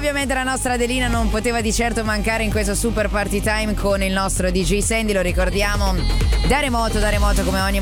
ovviamente la nostra Adelina non poteva di certo mancare in questo super party time con il nostro DJ Sandy, lo ricordiamo da remoto come ogni